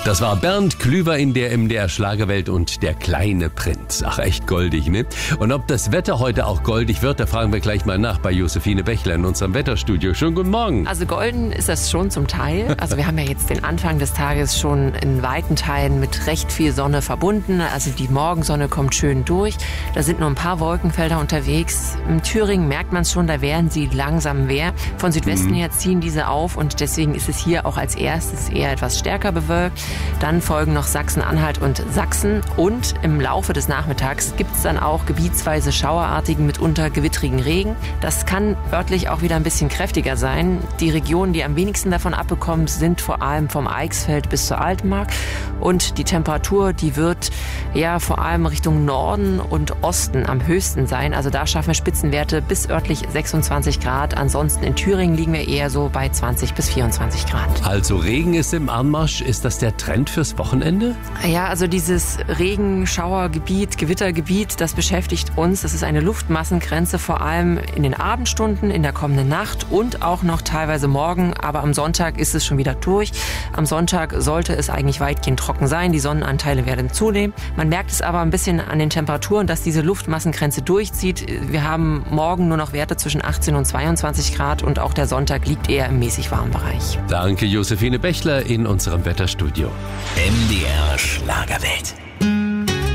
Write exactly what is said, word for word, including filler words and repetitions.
Das war Bernd Klüver in der M D R Schlagerwelt und der kleine Prinz. Ach, echt goldig, ne? Und ob das Wetter heute auch goldig wird, da fragen wir gleich mal nach bei Josephine Bechler in unserem Wetterstudio. Schönen guten Morgen. Also golden ist das schon zum Teil. Also wir haben ja jetzt den Anfang des Tages schon in weiten Teilen mit recht viel Sonne verbunden. Also die Morgensonne kommt schön durch. Da sind nur ein paar Wolkenfelder unterwegs. In Thüringen merkt man es schon, da werden sie langsam mehr. Von Südwesten mhm. her ziehen diese auf und deswegen ist es hier auch als erstes eher etwas stärker bewölkt. Dann folgen noch Sachsen-Anhalt und Sachsen und im Laufe des Nachmittags gibt es dann auch gebietsweise schauerartigen, mitunter gewittrigen Regen. Das kann örtlich auch wieder ein bisschen kräftiger sein. Die Regionen, die am wenigsten davon abbekommen, sind vor allem vom Eichsfeld bis zur Altmark und die Temperatur, die wird ja vor allem Richtung Norden und Osten am höchsten sein. Also da schaffen wir Spitzenwerte bis örtlich sechsundzwanzig Grad. Ansonsten in Thüringen liegen wir eher so bei zwanzig bis vierundzwanzig Grad. Also Regen ist im Anmarsch. Ist das der Trend fürs Wochenende? Ja, also dieses Regenschauergebiet, Gewittergebiet, das beschäftigt uns. Das ist eine Luftmassengrenze, vor allem in den Abendstunden, in der kommenden Nacht und auch noch teilweise morgen. Aber am Sonntag ist es schon wieder durch. Am Sonntag sollte es eigentlich weitgehend trocken sein. Die Sonnenanteile werden zunehmen. Man merkt es aber ein bisschen an den Temperaturen, dass diese Luftmassengrenze durchzieht. Wir haben morgen nur noch Werte zwischen achtzehn und zweiundzwanzig Grad und auch der Sonntag liegt eher im mäßig warmen Bereich. Danke, Josephine Bechler in unserem Wetterstudio. M D R Schlagerwelt.